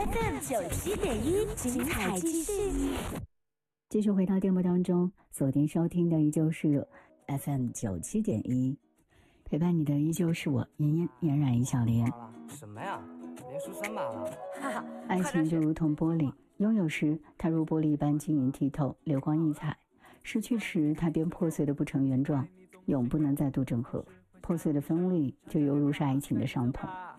FM97.1，精彩继续。 继续回到电波当中，锁定收听的依旧是 FM97.1，陪伴你的依旧是我嫣然一小莲。 什么呀？连输3把了。 爱情就如同玻璃，拥有时它如玻璃一般晶莹剔透，流光溢彩；失去时它便破碎的不成原状，永不能再度整合。破碎的锋利就犹如是爱情的伤痛。